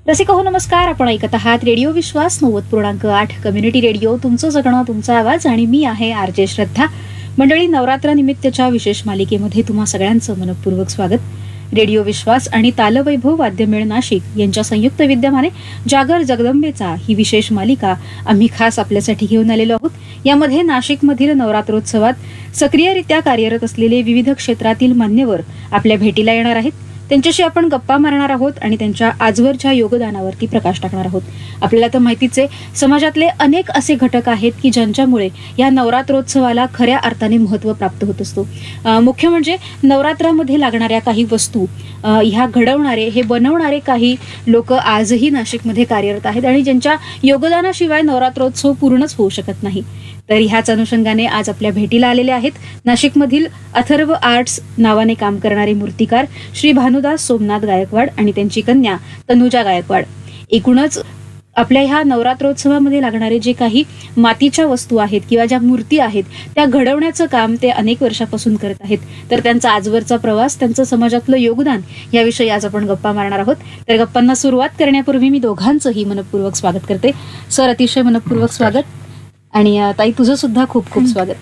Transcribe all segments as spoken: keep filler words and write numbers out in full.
रसिक हो नमस्कार. आपण ऐकत आहात रेडिओ विश्वास नव्वद पूर्णांक आठ कम्युनिटी रेडिओ. तुमचं जगणं तुमचा आवाज आणि मी आहे आर जे श्रद्धा. मंडळी, नवरात्रानिमित्तच्या विशेष मालिकेमध्ये तुम्हा सगळ्यांचं मनपूर्वक स्वागत. रेडिओ विश्वास आणि तालवैभव वाद्यमेळ नाशिक यांच्या संयुक्त विद्यमाने जागर जगदंबेचा ही विशेष मालिका आम्ही खास आपल्यासाठी घेऊन आलेलो आहोत. यामध्ये नाशिकमधील नवरात्रोत्सवात सक्रियरित्या कार्यरत असलेले विविध क्षेत्रातील मान्यवर आपल्या भेटीला येणार आहेत. त्यांच्याशी आपण गप्पा मारणार आहोत आणि त्यांच्या आजवरच्या योगदानावरती प्रकाश टाकणार आहोत. आपल्याला तर माहितीच आहे, समाजातले अनेक असे घटक आहेत की ज्यांच्यामुळे या नवरात्रोत्सवाला खऱ्या अर्थाने महत्त्व प्राप्त होत असतो. मुख्य म्हणजे नवरात्रामध्ये लागणाऱ्या काही वस्तू ह्या घडवणारे हे बनवणारे काही लोक आजही नाशिकमध्ये कार्यरत आहेत आणि ज्यांच्या योगदानाशिवाय नवरात्रोत्सव पूर्णच होऊ शकत नाही. तर ह्याच अनुषंगाने आज आपल्या भेटीला आलेले आहेत नाशिकमधील अथर्व आर्ट्स नावाने काम करणारे मूर्तिकार श्री भानुदास सोमनाथ गायकवाड आणि त्यांची कन्या तनुजा गायकवाड. एकूणच आपल्या ह्या नवरात्रोत्सवामध्ये लागणारे जे काही मातीच्या वस्तू आहेत किंवा ज्या मूर्ती आहेत त्या घडवण्याचं काम ते अनेक वर्षापासून करत आहेत. तर त्यांचा आजवरचा प्रवास, त्यांचं समाजातलं योगदान याविषयी आज आपण गप्पा मारणार आहोत. तर गप्पांना सुरुवात करण्यापूर्वी मी दोघांचंही मनपूर्वक स्वागत करते. सर, अतिशय मनपूर्वक स्वागत. आणि ताई, तुझं सुद्धा खूप खूप स्वागत.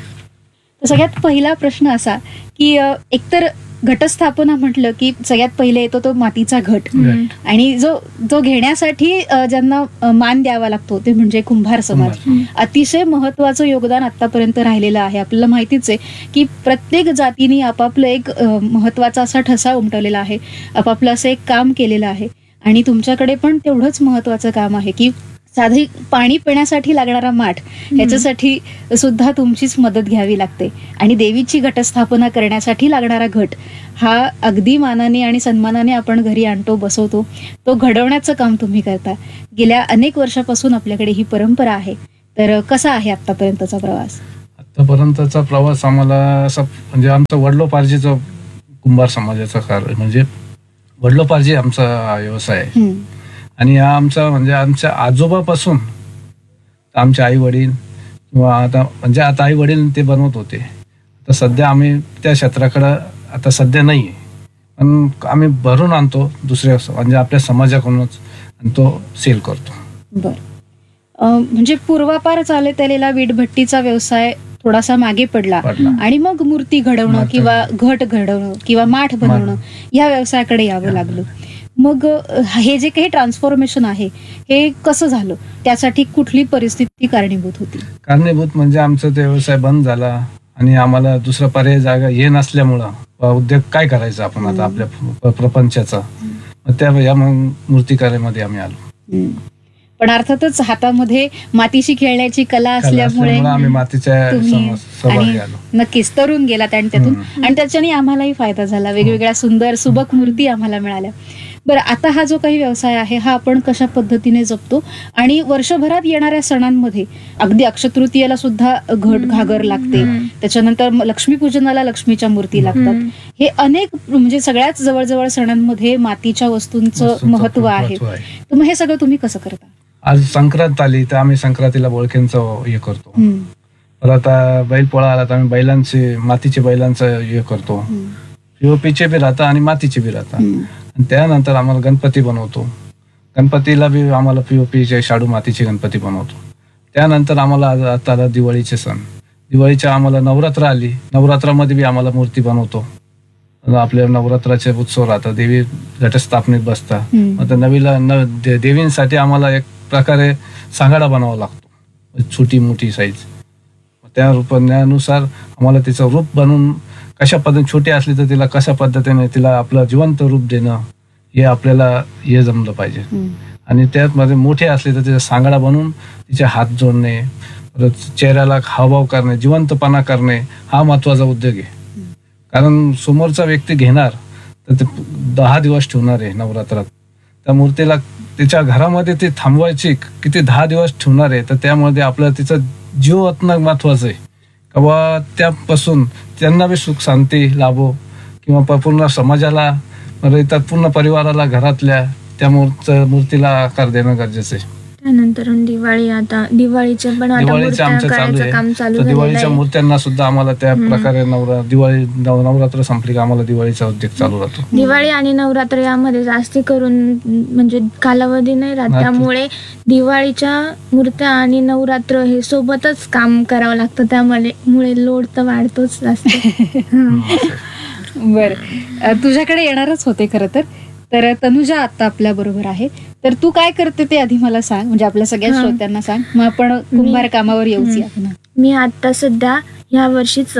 तर सगळ्यात पहिला प्रश्न असा की एकतर घटस्थापना म्हटलं की सगळ्यात पहिले येतो तो मातीचा घट, आणि जो जो घेण्यासाठी ज्यांना मान द्यावा लागतो ते म्हणजे कुंभार समाज. अतिशय महत्वाचं योगदान आतापर्यंत राहिलेलं आहे. आपल्याला माहितीच आहे की प्रत्येक जातीने आपापलं एक महत्वाचा असा ठसा उमटवलेला आहे, आपापलं असं एक काम केलेलं आहे. आणि तुमच्याकडे पण तेवढंच महत्वाचं काम आहे की साधी पाणी पिण्यासाठी लागणारा माठ ह्याच्यासाठी सुद्धा तुमचीच मदत घ्यावी लागते. आणि देवीची घटस्थापना करण्यासाठी लागणारा घट हा अगदी मानाने आणि सन्मानाने आपण घरी आणतो, बसवतो. तो घडवण्याचं काम तुम्ही करता. गेल्या अनेक वर्षापासून आपल्याकडे ही परंपरा आहे. तर कसा आहे आतापर्यंतचा प्रवास? आतापर्यंतचा प्रवास आम्हाला असा म्हणजे आमचा वडिलोपार्जित कुंभार समाजाचा कार्य म्हणजे वडिलोपार्जित आमचा व्यवसाय आहे. आणि हा आमचा म्हणजे आमच्या आजोबापासून आमचे आई वडील किंवा आता म्हणजे आता आई वडील ते बनवत होते. आता सध्या आम्ही त्या क्षेत्राकडं आता सध्या नाही आहे, पण आम्ही भरून आणतो दुसऱ्या म्हणजे आपल्या समाजाकडूनच आणि तो सेल करतो. बर, म्हणजे पूर्वापार चालत आलेला वीटभट्टीचा व्यवसाय थोडासा मागे पडला आणि मग मूर्ती घडवणं किंवा घट घडवणं किंवा माठ बनवणं या व्यवसायाकडे यावं लागलं. मग हे जे काही ट्रान्सफॉर्मेशन आहे हे कसं झालं? त्यासाठी कुठली परिस्थिती कारणीभूत होती? कारणीभूत म्हणजे आमचा तो व्यवसाय बंद झाला आणि आम्हाला दुसरा पर्याय जागा हे नसल्यामुळं उद्योग काय करायचा आपण आता आपल्या प्रपंचाचा, त्या या मग मूर्तिकार्यामध्ये आम्ही आलो. पण अर्थातच हातामध्ये मातीशी खेळण्याची कला असल्यामुळे आम्ही मातीच्या नक्कीच तरुण गेलात आणि त्यातून आणि त्याच्याने आम्हालाही फायदा झाला. वेगवेगळ्या सुंदर सुबक मूर्ती आम्हाला मिळाल्या. बरं, आता हा जो काही व्यवसाय आहे हा आपण कशा पद्धतीने जपतो? आणि वर्षभरात येणाऱ्या सणांमध्ये अगदी अक्षतृतीयेला सुद्धा घट घागर लागते, त्याच्यानंतर लक्ष्मीपूजनाला लक्ष्मीच्या मूर्ती लागतात. हे अनेक म्हणजे सगळ्याच जवळजवळ सणांमध्ये मातीच्या वस्तूंचं महत्व आहे. तर मग हे सगळं तुम्ही कसं करता? आज संक्रांत आली तर आम्ही संक्रांतीला बोळक्यांचं हे करतो. परत बैलपोळा आला तर आम्ही बैलांचे मातीचे बैलांचं हे करतो. पीओपीचे बी राहतात आणि मातीचे बी राहतात. आणि त्यानंतर आम्हाला गणपती बनवतो. गणपतीला बी आम्हाला पीओपीचे शाडू मातीचे गणपती बनवतो. त्यानंतर आम्हाला आता दिवाळीचे सण, दिवाळीच्या आम्हाला नवरात्र आली, नवरात्रामध्ये बी आम्हाला मूर्ती बनवतो. आपल्या नवरात्राचे उत्सव राहतात, देवी घटस्थापनेत बसतात. आता नवीला न देवींसाठी आम्हाला एक प्रकारे सांगाडा बनावा लागतो, छोटी मोठी साईज. त्या रूपानुसार आम्हाला तिचं रूप बनवून कशा पद्धतीने छोटी असली तर तिला कशा पद्धतीने तिला आपलं जिवंत रूप देणं हे आपल्याला हे जमलं पाहिजे. आणि त्यामध्ये मोठे असले तर तिचा सांगाडा बनवून तिचे हात जोडणे, परत चेहऱ्याला हावभाव करणे, जिवंतपणा करणे हा महत्वाचा उद्योग आहे. कारण समोरचा व्यक्ती घेणार तर ते दहा दिवस ठेवणार आहे नवरात्रात. त्या मूर्तीला तिच्या घरामध्ये ती थांबवायची किती दहा दिवस ठेवणार आहे, तर त्यामध्ये आपलं तिचं जीव असणं महत्वाचं आहे. किंवा त्यापासून त्यांना बी सुख शांती लाभो किंवा पूर्ण समाजाला इतर पूर्ण परिवाराला घरातल्या त्या मूर्त मूर्तीला आकार देणं गरजेचं आहे. त्यानंतर दिवाळी, आता दिवाळीचे पण आता दिवाळीचं मूर्त्या आमचं चालू करायचं काम आहे. चालू तर झालेलं दिवाळीच्या आहे. मूर्त्यांना सुद्धा आम्हाला त्या प्रकारे नवरा दिवाळी नव- नवरात्र संपली का आम्हाला दिवाळीचा उद्योग चालू राहतो. दिवाळी आणि नवरात्र यामध्ये जास्ती करून म्हणजे कालावधी नाही राहत, नाही. त्यामुळे दिवाळीच्या मूर्त्या आणि नवरात्र हे सोबतच काम करावं लागतं, त्यामुळे मुळे लोड तर वाढतोच जास्त. हं. बर, तुझ्याकडे येणारच होते खरं तर. तर तनुजा आता आपल्या बरोबर आहे, तर तू काय करते ते आधी मला सांग, म्हणजे आपल्या सगळ्या हा. श्रोत्यांना सांग, मग आपण कुंभार कामावर येऊच या पुन्हा. मी आता सध्या ह्या वर्षीच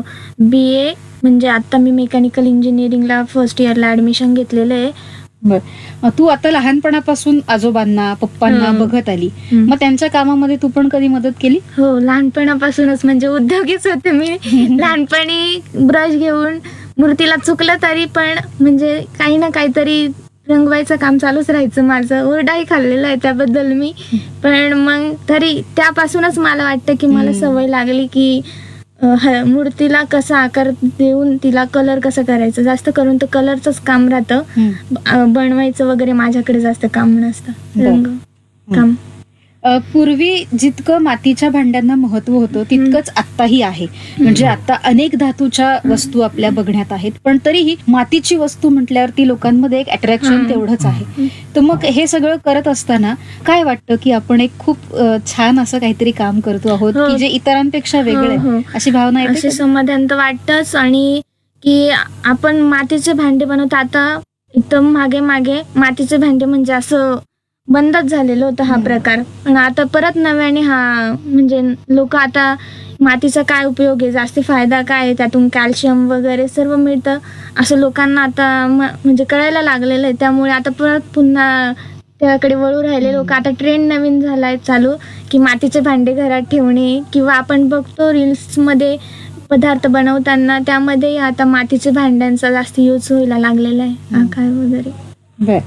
बी ए म्हणजे आता मी मेकॅनिकल इंजिनिअरिंगला फर्स्ट इयरला ऍडमिशन घेतलेलं आहे. बर, तू आता लहानपणापासून आजोबांना पप्पांना हं. बघत आली, हं. मग त्यांच्या कामामध्ये तू पण कधी मदत केली? हो, लहानपणापासूनच म्हणजे उद्योगीच होते मी. लहानपणी ब्रश घेऊन मूर्तीला चुकलं तरी पण म्हणजे काही ना काहीतरी रंगवायचं काम चालूच राहायचं माझं. ओरडाही खाल्लेला आहे त्याबद्दल मी, पण मग तरी त्यापासूनच मला वाटतं की मला सवय लागली की अ, ह- मूर्तीला कसा आकार देऊन तिला कलर कसं करायचं. जास्त करून तर कलरचंच काम राहतं, हं. अ, बनवायचं वगैरे माझ्याकडे जास्त काम नसतं. बरं. रंग काम अ, पूर्वी जितकं मातीच्या भांड्यांना महत्व होतं तितकंच आत्ताही आहे. म्हणजे आता अनेक धातूच्या वस्तू आपल्या बघण्यात आहेत, पण तरीही मातीची वस्तू म्हटल्यावरती लोकांमध्ये एक अट्रॅक्शन हं. तेवढंच आहे. तर मग हे सगळं करत असताना काय वाटतं की आपण एक खूप अ, छान असं काहीतरी काम करतो आहोत हो. की जे इतरांपेक्षा वेगळं हो, आहे, हो. अशी भावना येते असे का? समाधान तर वाटतंच. आणि की आपण मातीचे भांडे बनवतो, आता एकदम मागे मागे मातीचे भांडे म्हणजे असं बंदच झालेलं होतं हा प्रकार, पण आता परत नव्याने हा म्हणजे लोक आता मातीचा काय उपयोग आहे, जास्ती फायदा काय आहे, त्यातून कॅल्शियम वगैरे सर्व मिळतं असं लोकांना आता म- म्हणजे कळायला लागलेलं आहे. त्यामुळे आता परत पुन्हा त्याकडे वळू राहिले लोक. आता ट्रेंड नवीन झालाय चालू की मातीचे भांडे घरात ठेवणे, किंवा आपण बघतो रील्समध्ये पदार्थ बनवताना त्यामध्ये आता मातीचे भांड्यांचा जास्त यूज व्हायला लागलेला आहे, आकार वगैरे. बर,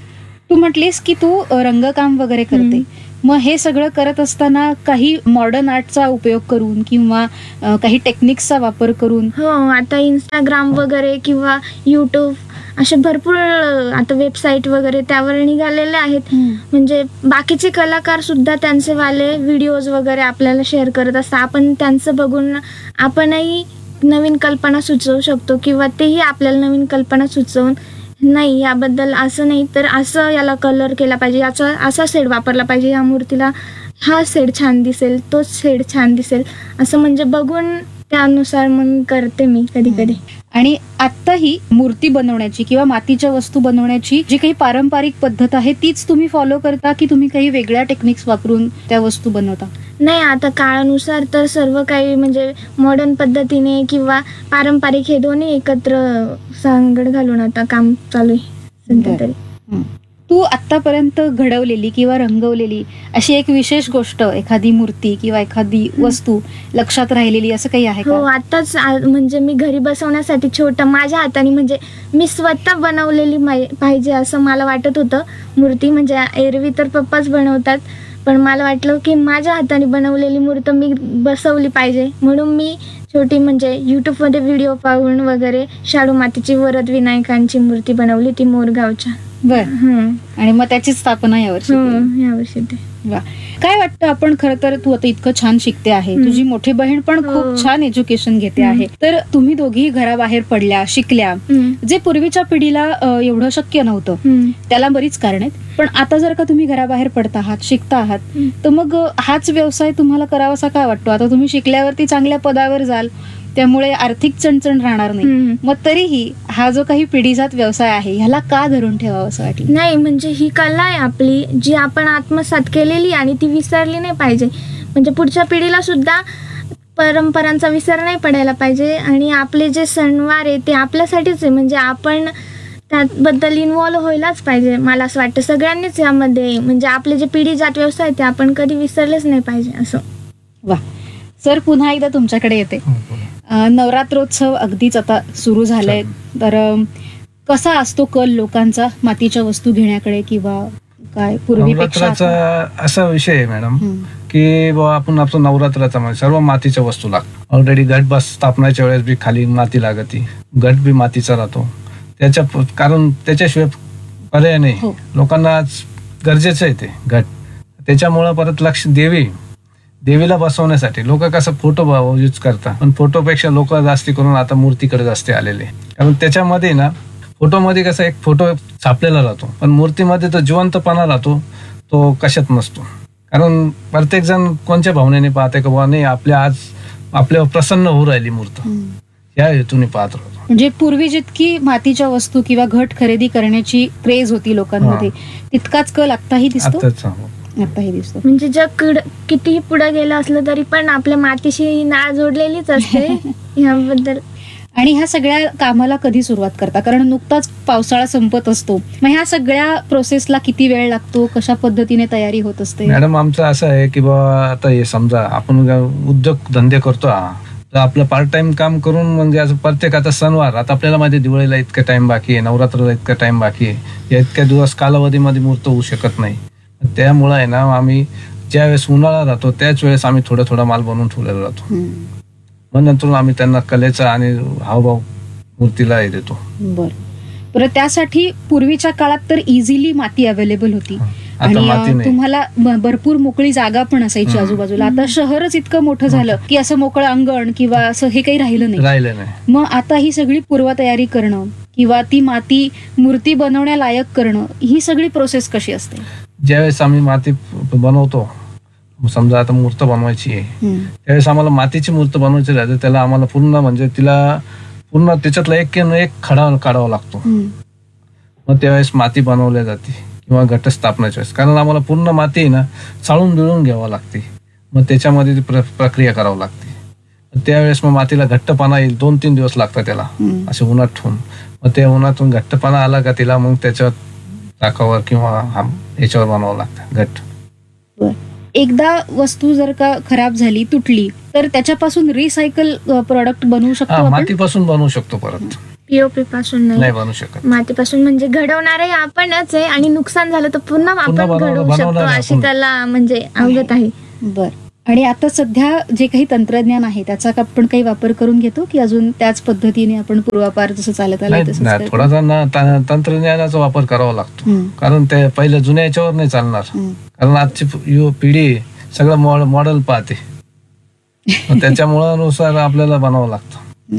तू म्हटलीस की तू अ, रंगकाम वगैरे करते, मग हे सगळं करत असताना काही मॉडर्न आर्टचा उपयोग करून किंवा अ, काही टेक्निक्सचा वापर करून? हो, आता इंस्टाग्राम वगैरे किंवा युट्यूब असे भरपूर अ, आता वेबसाईट वगैरे त्यावर निघालेले आहेत. म्हणजे बाकीचे कलाकार सुद्धा त्यांचे वाले व्हिडिओज वगैरे आपल्याला शेअर करत असतात. आपण त्यांचं बघून आपणही नवीन कल्पना सुचवू शकतो, किंवा तेही आपल्याला नवीन कल्पना सुचवून नाही याबद्दल असं नाही तर असं याला कलर केला पाहिजे, याचा असा शेड वापरला पाहिजे, या मूर्तीला हा शेड छान दिसेल, तोच शेड छान दिसेल, असं म्हणजे बघून त्यानुसार मग करते मी कधी कधी. आणि आत्ताही मूर्ती बनवण्याची किंवा मातीच्या वस्तू बनवण्याची जी काही पारंपरिक पद्धत आहे तीच तुम्ही फॉलो करता की तुम्ही काही वेगळ्या टेक्निक्स वापरून त्या वस्तू बनवता? नाही, आता काळानुसार तर सर्व काही म्हणजे मॉडर्न पद्धतीने किंवा पारंपरिक हे दोन्ही एकत्र सांगड घालून आता काम चालू आहे सध्या बरं. तरी. हं. तू आतापर्यंत घडवलेली किंवा रंगवलेली अशी एक विशेष गोष्ट, एखादी मूर्ती किंवा एखादी वस्तू लक्षात राहिलेली असं काही आहे हो, का? आताच आ- म्हणजे मी घरी बसवण्यासाठी छोटं माझ्या हाताने म्हणजे मी स्वतः बनवलेली माहि- पाहिजे असं मला वाटत होतं मूर्ती. म्हणजे एरवी तर पप्पाच बनवतात, पण मला वाटलं की माझ्या हाताने बनवलेली मूर्त मी बसवली पाहिजे, म्हणून मी छोटी म्हणजे युट्यूबमध्ये व्हिडिओ पाहून वगैरे शाडू मातीची वरद विनायकांची मूर्ती बनवली, ती मोरगावच्या. बर, हम्म. आणि मग त्याची स्थापना यावर्षी हो, केली. यावर्षी ते. वा. काय वाटतं, आपण खरं तर तू आता इतकं छान शिकते आहे, हम्म. तुझी मोठी बहीण पण हो. खूप छान एज्युकेशन घेते हम्म. आहे, तर तुम्ही दोघी घराबाहेर पडल्या, शिकल्या, हम्म. जे पूर्वीच्या पिढीला अ, एवढं शक्य नव्हतं. हम्म. त्याला बरीच कारण आहेत, पण आता जर का तुम्ही घराबाहेर पडता आहात, शिकता आहात, हम्म. तर मग अ, हाच व्यवसाय तुम्हाला करावासा का वाटतो? आता तुम्ही शिकल्यावरती चांगल्या पदावर जाल, त्यामुळे आर्थिक चणचण राहणार नाही, हम्म. मग तरीही हा जो काही पिढीजात व्यवसाय आहे ह्याला का धरून ठेवावं असं वाटलं? नाही, म्हणजे ही कला आहे आपली जी आपण आत्मसात केलेली आणि ती विसरली नाही पाहिजे. म्हणजे पुढच्या पिढीला सुद्धा परंपरांचा विसर नाही पडायला पाहिजे, आणि आपले जे सणवार आहे ते आपल्यासाठीच आहे, म्हणजे आपण त्याबद्दल इन्व्हॉल्व व्हायलाच पाहिजे. मला असं वाटतं सगळ्यांनीच यामध्ये म्हणजे आपले जे पिढीजात व्यवसाय ते आपण कधी विसरलेच नाही पाहिजे असं. वा. सर, पुन्हा एकदा तुमच्याकडे येते. अ, नवरात्रोत्सव अगदीच आता सुरू झालाय, तर अ, कसा असतो कल लोकांचा मातीच्या वस्तू घेण्याकडे किंवा काय पूर्वीपेक्षा आता? नवरात्राचा असा विषय आहे मॅडम हं. की बुवा आपण आपलं नवरात्राचा म्हणजे सर्व मातीच्या वस्तू लागतात. ऑलरेडी घट बस स्थापनाच्या वेळेस बी खाली माती लागती, घट बी मातीचा राहतो. त्याच्या कारण त्याच्याशिवाय पर्याय नाही. हो. लोकांना आज गरजेचं आहे ते घट. त्याच्यामुळं परत लक्ष देवी देवीला बसवण्यासाठी लोक कसं फोटो यूज करतात, पण फोटोपेक्षा लोक जास्ती करून आता मूर्तीकडे जास्ती आलेले. कारण त्याच्यामध्ये ना फोटोमध्ये कसं एक फोटो छापलेला राहतो, पण मूर्तीमध्ये तो जिवंतपणा राहतो, तो कशात नसतो. कारण प्रत्येक जण कोणत्या भावनेने पाहते का बुवा नाही आपल्या आज आपल्यावर प्रसन्न होऊ राहिली मूर्त, या हेतूने पाहत राहतो. म्हणजे पूर्वी जितकी मातीच्या वस्तू किंवा घट खरेदी करण्याची क्रेज होती लोकांमध्ये, तितकाच कल आत्ताही दिसतो. आताच आत्ताही दिसतो. म्हणजे जग किड- कितीही पुढे गेलं असलं तरी पण आपल्या मातीशी नाळ जोडलेलीच असते ह्याबद्दल. आणि ह्या सगळ्या कामाला कधी सुरुवात करता? कारण नुकताच पावसाळा संपत असतो, मग ह्या सगळ्या प्रोसेसला किती वेळ लागतो, कशा पद्धतीने तयारी होत असते? मॅडम आमचं असं आहे की बाबा आता हे समजा आपण उद्योग धंदे करतो हा, तर आपलं पार्ट टाइम काम करून म्हणजे असं प्रत्येक आता सणवार, आता आपल्याला माहिती दिवाळीला इतका टाइम बाकी आहे, नवरात्राला इतका टाइम बाकी आहे, या इतक्या दिवस कालावधीमध्ये मूर्त होऊ शकत नाही. त्यामुळं आहे ना आम्ही ज्या वेळेस उन्हाळा राहतो त्याच वेळेस आम्ही थोडा थोडा माल बनवून ठेवलेला राहतो. मग नंतर आम्ही त्यांना कलेचा आणि हावभाव मूर्तीला हे देतो. बर बरं, त्यासाठी पूर्वीच्या काळात तर इझिली माती अवेलेबल होती आणि माती अं, नाही. तुम्हाला ब- भरपूर मोकळी जागा पण असायची आजूबाजूला. आता शहरच इतकं मोठं झालं की असं मोकळं अंगण किंवा असं हे काही राहिलं नाही. राहिलं नाही. मग आता ही सगळी पूर्वतयारी करणं किंवा ती माती मूर्ती बनवण्यालायक करणं, ही सगळी प्रोसेस कशी असते? ज्यावेळेस आम्ही माती बनवतो, समजा आता मूर्त बनवायची आहे, हम्म. त्यावेळेस आम्हाला मातीची मूर्त बनवायची राहते, त्याला आम्हाला पूर्ण म्हणजे तिला पूर्ण त्याच्यातला एक किंवा एक खडा काढावा लागतो. हम्म. मग त्यावेळेस माती बनवल्या जाते किंवा घटस्थापनाच्या वेळेस, कारण आम्हाला पूर्ण माती आहे ना चाळून बिळून घ्यावं लागते, मग त्याच्यामध्ये ती प्र प्रक्रिया करावी लागते. त्यावेळेस मग मातीला घट्टपणा येईल, दोन तीन दिवस लागतात त्याला हम्म. असे उन्हात ठेवून. मग त्या उन्हातून घट्टपणा आला का तिला मग त्याच्या चाकावर किंवा हा- याच्यावर बनवावं लागतं घट. बर, एकदा वस्तू जर का खराब झाली, तुटली, तर त्याच्यापासून रिसायकल प्रोडक्ट बनवू शकतो हा आपण? मातीपासून बनवू शकतो, परत पीओपी पासून नाही नाही, बनवू शकत. मातीपासून म्हणजे घडवणारे आपणच आहे आणि नुकसान झालं तर पुन्हा आपण बनवणार- घडवू शकतो बनवणार अशी आपण. त्याला म्हणजे अवगत आहे. बर, आणि आता सध्या जे काही तंत्रज्ञान आहे त्याचा का आपण काही वापर करून घेतो की अजून त्याच पद्धतीने आपण पूर्वापार जसं चालत आलंय नाही तसंच नाही, करतो? थोडासा ना तं- तंत्रज्ञानाचा वापर करावा लागतो, हम्म. कारण ते पहिल्या जुन्या याच्यावर नाही चालणार. हम्म. कारण आजची यु- पिढी सगळं मॉ- मॉडेल पाहते, मग त्याच्यामुळं नुसार आपल्याला बनावं लागतं. हम्म.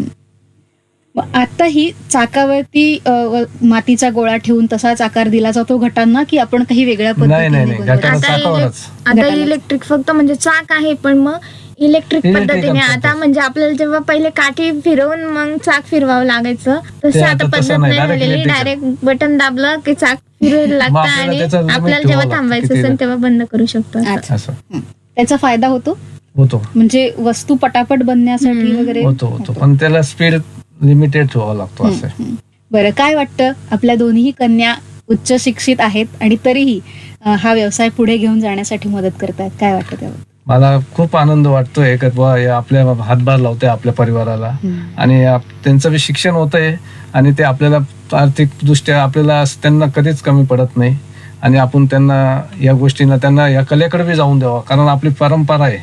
मग आताही चाकावरती अ, व- मातीचा गोळा ठेवून तसाच आकार दिला जातो घटांना, की आपण काही वेगळ्या नाही, नाही, पद्धतीने नाही, बनवतो? घटाला आता चाकावरच. आता घटाला. इलेक्ट्रिक फक्त म्हणजे चाक आहे, पण मग इलेक्ट्रिक Electrical पद्धतीने आता पद्धत. म्हणजे आपल्याला जेव्हा पहिले काठी फिरवून मग चाक फिरवावं लागायचं, ते तसं आता आता तसं पद्धत नाही, नाही direct झालेली. electrical. डायरेक्ट बटन दाबलं की चाक फिरायला मग लागतं आपल्याला आणि त्याचं limit आपल्याला ठेवावं जेव्हा लागतं, थांबायचं किती असेल तेव्हा बंद करू शकतो असं. अच्छा. असं हम्म. त्याचा फायदा होतो होतो म्हणजे वस्तू पटापट बनण्यासाठी हम्म. वगैरे होतो होतो पण त्याला स्पीड लिमिटेड ठेवावा लागतो असं. हम्म. बरं, काय वाटतं, आपल्या दोन्ही कन्या उच्च शिक्षित आहेत आणि तरीही अ, हा व्यवसाय पुढे घेऊन जाण्यासाठी मदत करतायत, काय वाटतं त्यावर? मला खूप आनंद वाटतोय का बुवा हे आपल्या हातभार लावते आपल्या परिवाराला, हम्म. आणि आप- त्यांचं बी शिक्षण होतंय आणि ते आपल्याला आर्थिक दृष्ट्या आपल्याला असं त्यांना कधीच कमी पडत नाही, आणि आपण त्यांना या गोष्टींना त्यांना या कलेकडे बी जाऊन द्यावा, कारण आपली परंपरा आहे,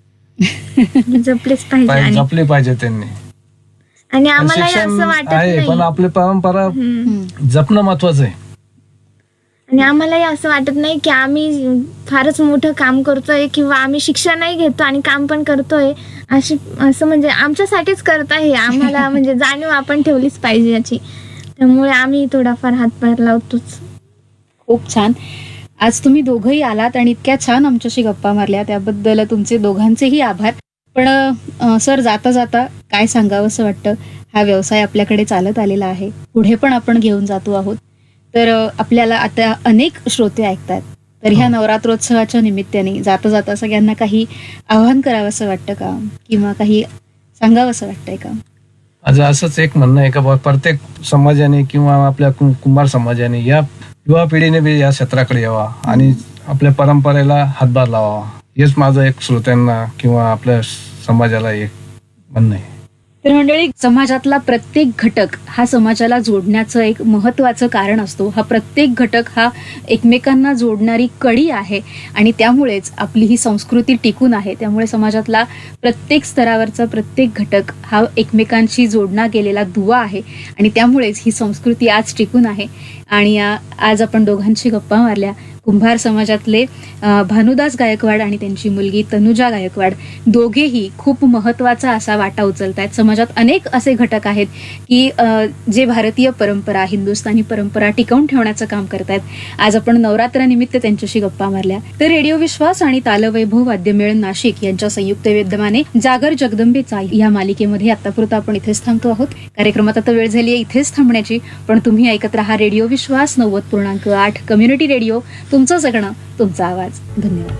जपलीच पाहिजे. पाहिजे- आणि जपली पाहिजे त्यांनी. आणि आम्हालाही शिक्षण असं वाटत आहे पण नाही आपली परंपरा हम्म. हम्म. जपणं महत्वाचं आहे. आणि आम्हालाही असं वाटत नाही की आम्ही फारच मोठं काम करतोय किंवा आम्ही शिक्षणही घेतो आणि काम पण करतोय, अशी असं म्हणजे आमच्यासाठीच करत आहे. आम्हाला म्हणजे जाणीव आपण ठेवलीच पाहिजे याची, त्यामुळे आम्ही थोडाफार हातभार लावतोच. खूप छान. आज तुम्ही दोघंही आलात आणि इतक्या छान आमच्याशी गप्पा मारल्या, त्याबद्दल तुमचे दोघांचेही आभार. पण अ, सर, जाता जाता काय सांगावं असं वाटतं, हा व्यवसाय आपल्याकडे चालत आलेला आहे, पुढे पण आपण घेऊन जातो आहोत, तर अ, आपल्याला आता अनेक श्रोते ऐकतात, तर ह्या नवरात्रोत्सवाच्या निमित्ताने जाता जाता सगळ्यांना काही आवाहन करावं असं वाटतं का, किंवा काही सांगावं असं वाटतंय का? आज असंच एक म्हणणं आहे का बुवा प्रत्येक समाजाने किंवा आपल्या कु- कुंभार समाजाने या युवा पिढीने बी या क्षेत्राकडे यावा आणि आपल्या परंपरेला हातभार लावावा, हेच माझं एक श्रोत्यांना किंवा आपल्या समाजाला एक म्हणणं आहे. तर मंडळी, समाजातला प्रत्येक घटक हा समाजाला जोडण्याचं एक महत्त्वाचं कारण असतो. हा प्रत्येक घटक हा एकमेकांना जोडणारी कडी आहे आणि त्यामुळेच आपली ही संस्कृती टिकून आहे. त्यामुळे समाजातला प्रत्येक स्तरावरचा प्रत्येक घटक हा एकमेकांशी जोडला गेलेला दुवा आहे आणि त्यामुळेच ही संस्कृती आज टिकून आहे. आणि आ- आज आपण दोघांशी गप्पा मारल्या, कुंभार समाजातले अ, भानुदास गायकवाड आणि त्यांची मुलगी तनुजा गायकवाड दोघेही खूप महत्वाचा असा वाटा उचलत आहेत. समाजात अनेक असे घटक आहेत की अ, जे भारतीय परंपरा, हिंदुस्थानी परंपरा टिकवून ठेवण्याचं काम करतायत. आज आपण नवरात्रानिमित्त त्यांच्याशी गप्पा मारल्या. तर रेडिओ विश्वास आणि तालवैभव वाद्यमेळ नाशिक यांच्या संयुक्त विद्यमाने जागर जगदंबेचा या मालिकेमध्ये आतापुरता आपण इथेच थांबतो आहोत. कार्यक्रमात आता वेळ झाली आहे इथेच थांबण्याची, पण तुम्ही ऐकत राहा रेडिओ विश्वास नव्वद पूर्णांक आठ कम्युनिटी रेडिओ, तुमचं जगणं तुमचा आवाज. धन्यवाद.